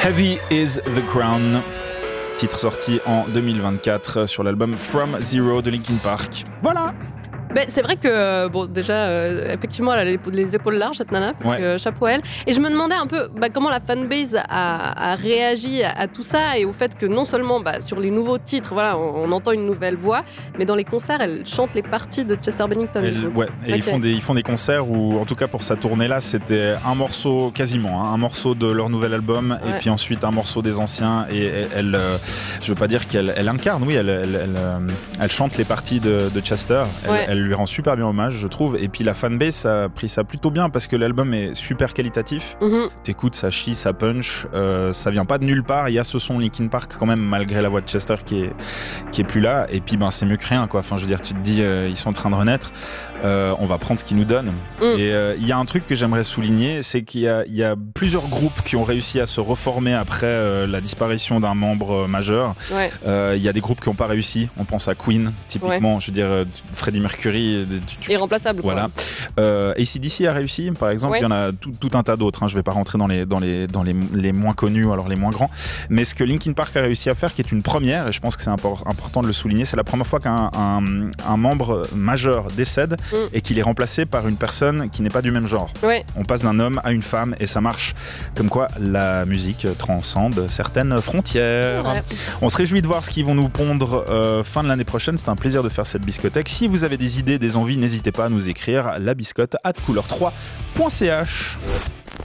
Heavy is the Crown, titre sorti en 2024 sur l'album From Zero de Linkin Park. Voilà. Ben, c'est vrai que, bon, déjà, effectivement, elle a les épaules larges, cette nana, parce que chapeau à elle. Et je me demandais un peu comment la fanbase a réagi à tout ça et au fait que non seulement sur les nouveaux titres, voilà, on entend une nouvelle voix, mais dans les concerts, elle chante les parties de Chester Bennington. Et ils font des concerts où, en tout cas pour sa tournée-là, c'était un morceau, quasiment, un morceau de leur nouvel album, et puis ensuite un morceau des anciens. Et elle, je veux pas dire qu'elle incarne, oui, elle chante les parties de Chester. Elle lui rend super bien hommage, je trouve. Et puis la fanbase a pris ça plutôt bien parce que l'album est super qualitatif. T'écoutes, ça chie, ça punch, ça vient pas de nulle part. Il y a ce son Linkin Park quand même, malgré la voix de Chester qui est plus là. Et puis c'est mieux que rien, quoi. Enfin, je veux dire, tu te dis, ils sont en train de renaître. On va prendre ce qu'ils nous donnent. Et il y a un truc que j'aimerais souligner, c'est qu'il y a plusieurs groupes qui ont réussi à se reformer après la disparition d'un membre majeur. Il y a des groupes qui n'ont pas réussi. On pense à Queen, typiquement. Je veux dire, Freddie Mercury. Irremplaçable. Voilà. AC/DC a réussi, par exemple. Il y en a tout un tas d'autres. Je ne vais pas rentrer dans les moins connus, alors les moins grands. Mais ce que Linkin Park a réussi à faire, qui est une première, et je pense que c'est important de le souligner, c'est la première fois qu'un membre majeur décède et qu'il est remplacé par une personne qui n'est pas du même genre. On passe d'un homme à une femme et ça marche. Comme quoi, la musique transcende certaines frontières. On se réjouit de voir ce qu'ils vont nous pondre fin de l'année prochaine. C'est un plaisir de faire cette biscothèque. Si vous avez des idées, des envies, n'hésitez pas à nous écrire labiscotte@couleur3.ch.